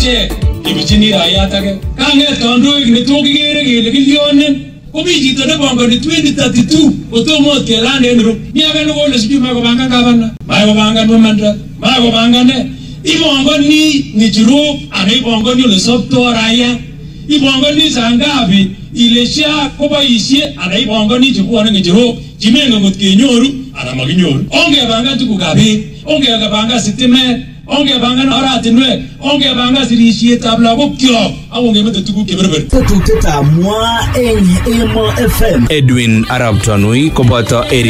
che kibichini raiyat age kanget kandoik netokigere kele kilyonen komi chito nebongoni 2032 kotomo kelan en ru ni age no kole siju makobangan gavana makobangan mamanda makobangane ibongoni Ng'echirok ana ibongoni ole sopto raia ibongoni sangapi ilesha koboisie ana ibongoni chebwone Ng'echirok chimengo ngot kenyoru ana makinyoru ongebangan tugukab beek ongebangan sitimet ongebangan oratinwek ongebangan sirisietab lagokyok akongemete tuguk cheberber tetutietab mwa eng Emo FM. Edwin Arab Tanui koboto Eric